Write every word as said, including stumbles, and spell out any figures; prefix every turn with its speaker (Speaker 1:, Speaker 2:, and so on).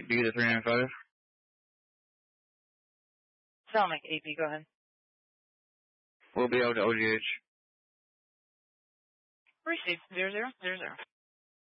Speaker 1: B to three nine five.
Speaker 2: Salmic, A P, go ahead.
Speaker 1: We'll be out to O G H.
Speaker 2: Received, zero zero, zero zero.